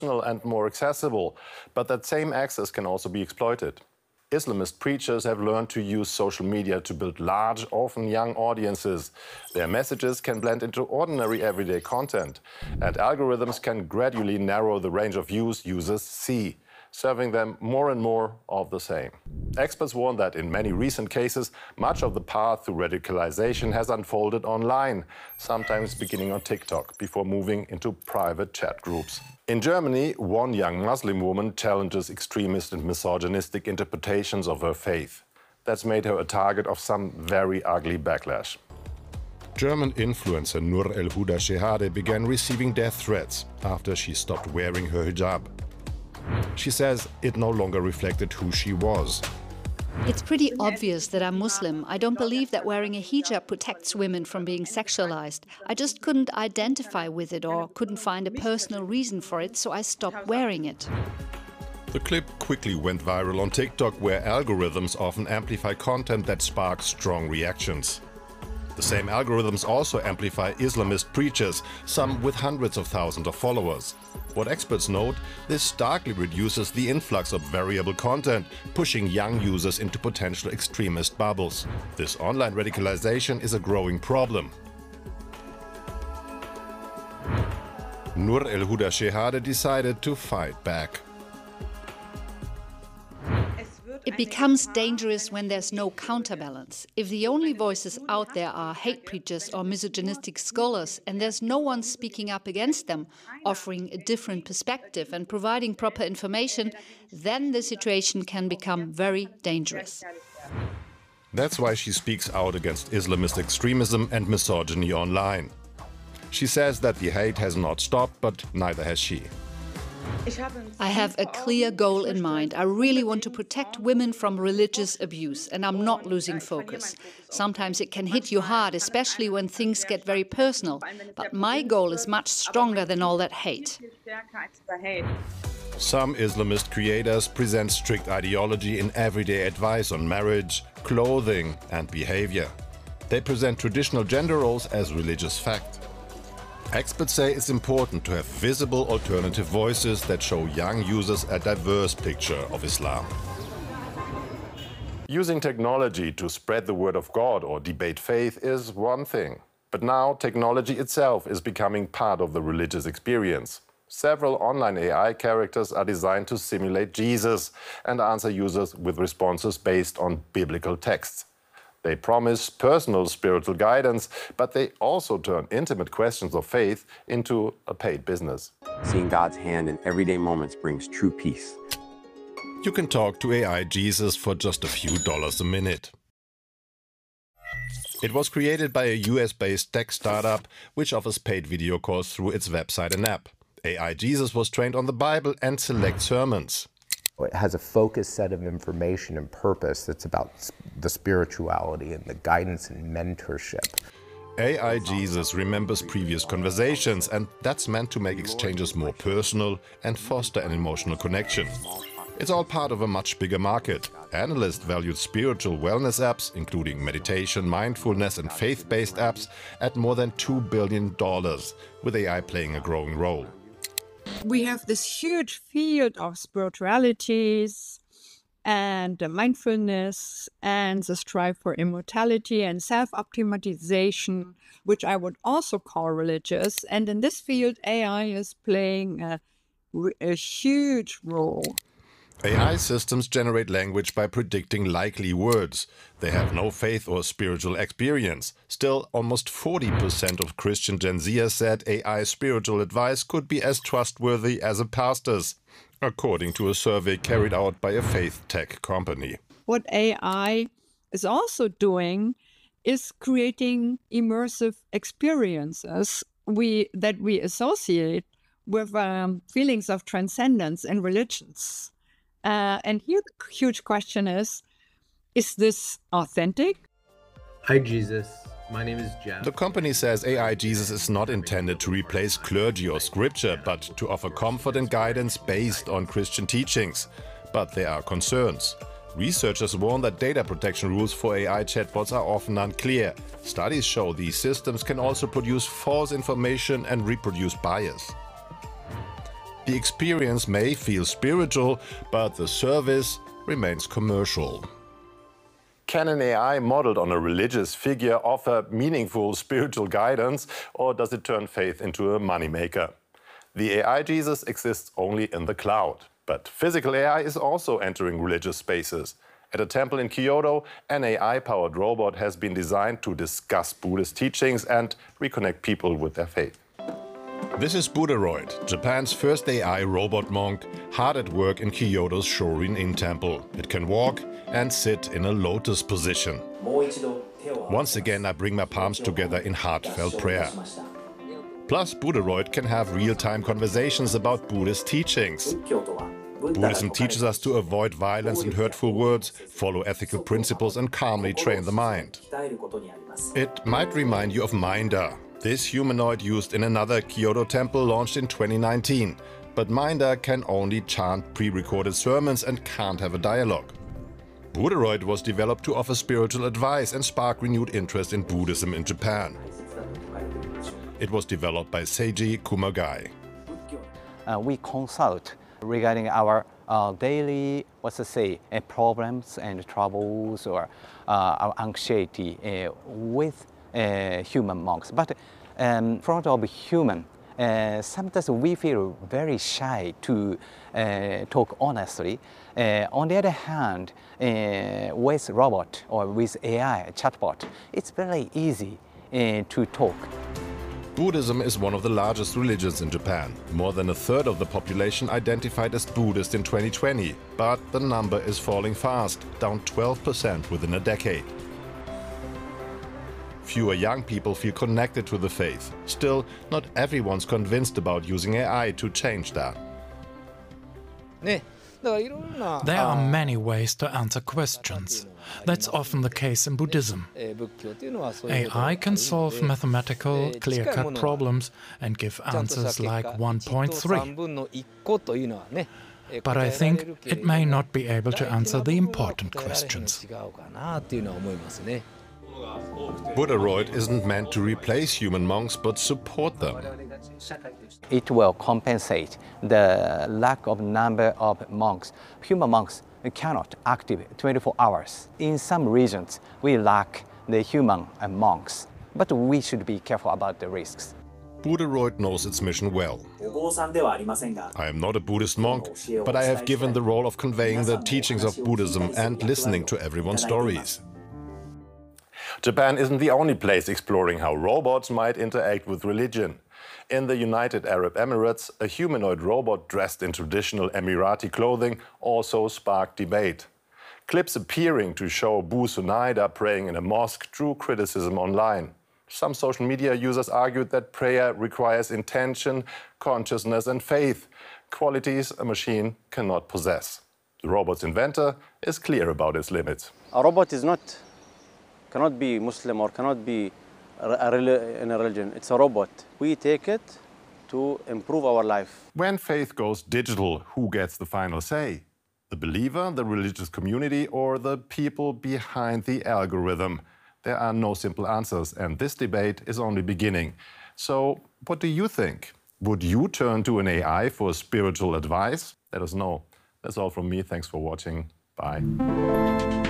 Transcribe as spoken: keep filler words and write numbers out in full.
and more accessible, but that same access can also be exploited. Islamist preachers have learned to use social media to build large, often young audiences. Their messages can blend into ordinary everyday content, and algorithms can gradually narrow the range of views users see, serving them more and more of the same. Experts warn that in many recent cases, much of the path to radicalization has unfolded online, sometimes beginning on TikTok, before moving into private chat groups. In Germany, one young Muslim woman challenges extremist and misogynistic interpretations of her faith. That's made her a target of some very ugly backlash. German influencer Nur El-Huda Shehadeh began receiving death threats after she stopped wearing her hijab. She says it no longer reflected who she was. It's pretty obvious that I'm Muslim. I don't believe that wearing a hijab protects women from being sexualized. I just couldn't identify with it or couldn't find a personal reason for it, so I stopped wearing it. The clip quickly went viral on TikTok, where algorithms often amplify content that sparks strong reactions. The same algorithms also amplify Islamist preachers, some with hundreds of thousands of followers. What experts note, this starkly reduces the influx of variable content, pushing young users into potential extremist bubbles. This online radicalization is a growing problem. Nur El-Huda Shehadeh decided to fight back. It becomes dangerous when there's no counterbalance. If the only voices out there are hate preachers or misogynistic scholars, and there's no one speaking up against them, offering a different perspective and providing proper information, then the situation can become very dangerous. That's why she speaks out against Islamist extremism and misogyny online. She says that the hate has not stopped, but neither has she. I have a clear goal in mind. I really want to protect women from religious abuse, and I'm not losing focus. Sometimes it can hit you hard, especially when things get very personal. But my goal is much stronger than all that hate. Some Islamist creators present strict ideology in everyday advice on marriage, clothing, and behavior. They present traditional gender roles as religious fact. Experts say it's important to have visible alternative voices that show young users a diverse picture of Islam. Using technology to spread the word of God or debate faith is one thing. But now technology itself is becoming part of the religious experience. Several online A I characters are designed to simulate Jesus and answer users with responses based on biblical texts. They promise personal spiritual guidance, but they also turn intimate questions of faith into a paid business. Seeing God's hand in everyday moments brings true peace. You can talk to A I Jesus for just a few dollars a minute. It was created by a U S-based tech startup which offers paid video calls through its website and app. A I Jesus was trained on the Bible and select sermons. It has a focused set of information and purpose that's about the spirituality and the guidance and mentorship. A I Jesus remembers previous conversations, and that's meant to make exchanges more personal and foster an emotional connection. It's all part of a much bigger market. Analysts valued spiritual wellness apps, including meditation, mindfulness and faith-based apps, at more than two billion dollars, with A I playing a growing role. We have this huge field of spiritualities and mindfulness and the strive for immortality and self-optimization, which I would also call religious. And in this field, A I is playing a, a huge role. A I systems generate language by predicting likely words. They have no faith or spiritual experience. Still, almost forty percent of Christian Gen Zers said A I spiritual advice could be as trustworthy as a pastor's, according to a survey carried out by a faith tech company. What A I is also doing is creating immersive experiences we, that we associate with um, feelings of transcendence in religions. Uh, and here the huge question is, is this authentic? Hi, Jesus. My name is Jeff. The company says A I Jesus is not intended to replace clergy or scripture, but to offer comfort and guidance based on Christian teachings. But there are concerns. Researchers warn that data protection rules for A I chatbots are often unclear. Studies show these systems can also produce false information and reproduce bias. The experience may feel spiritual, but the service remains commercial. Can an A I modeled on a religious figure offer meaningful spiritual guidance, or does it turn faith into a moneymaker? The A I Jesus exists only in the cloud, but physical A I is also entering religious spaces. At a temple in Kyoto, an A I-powered robot has been designed to discuss Buddhist teachings and reconnect people with their faith. This is Buddharoid, Japan's first A I robot monk, hard at work in Kyoto's Shorin-in temple. It can walk and sit in a lotus position. Once again, I bring my palms together in heartfelt prayer. Plus, Buddharoid can have real-time conversations about Buddhist teachings. Buddhism teaches us to avoid violence and hurtful words, follow ethical principles and calmly train the mind. It might remind you of Minder, this humanoid used in another Kyoto temple launched in twenty nineteen. But Minder can only chant pre-recorded sermons and can't have a dialogue. Buddharoid was developed to offer spiritual advice and spark renewed interest in Buddhism in Japan. It was developed by Seiji Kumagai. Uh, we consult regarding our uh, daily, what's to say, uh, problems and troubles or uh, our anxiety uh, with uh, human monks. But um, in front of human, uh, sometimes we feel very shy to uh, talk honestly. Uh, on the other hand, uh, with robot or with A I, chatbot, it's very easy uh, to talk. Buddhism is one of the largest religions in Japan. More than a third of the population identified as Buddhist in twenty twenty, but the number is falling fast, down twelve percent within a decade. Fewer young people feel connected to the faith. Still, not everyone's convinced about using A I to change that. There are many ways to answer questions. That's often the case in Buddhism. A I can solve mathematical, clear-cut problems and give answers like one point three. But I think it may not be able to answer the important questions. Buddharoid isn't meant to replace human monks, but support them. It will compensate the lack of number of monks. Human monks cannot active twenty-four hours. In some regions, we lack the human monks, but we should be careful about the risks. Buddharoid knows its mission well. I am not a Buddhist monk, but I have given the role of conveying the teachings of Buddhism and listening to everyone's stories. Japan isn't the only place exploring how robots might interact with religion. In the United Arab Emirates, a humanoid robot dressed in traditional Emirati clothing also sparked debate. Clips appearing to show Bu Sunaida praying in a mosque drew criticism online. Some social media users argued that prayer requires intention, consciousness and faith, qualities a machine cannot possess. The robot's inventor is clear about its limits. A robot is not, cannot be Muslim or cannot be a, a, in a religion. It's a robot. We take it to improve our life. When faith goes digital, who gets the final say? The believer, the religious community, or the people behind the algorithm? There are no simple answers, and this debate is only beginning. So, what do you think? Would you turn to an A I for spiritual advice? Let us know. That's all from me. Thanks for watching. Bye.